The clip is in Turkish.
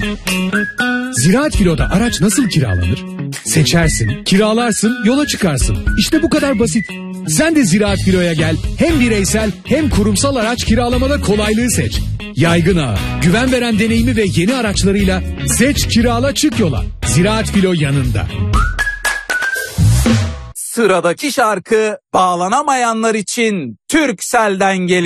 Ziraat Filo'da araç nasıl kiralanır? Seçersin, kiralarsın, yola çıkarsın. İşte bu kadar basit. Sen de Ziraat Filo'ya gel. Hem bireysel hem kurumsal araç kiralamada kolaylığı seç. Yaygın ağı, güven veren deneyimi ve yeni araçlarıyla seç, kirala, çık yola. Ziraat Filo yanında. Sıradaki şarkı bağlanamayanlar için Turkcell'den geliyor.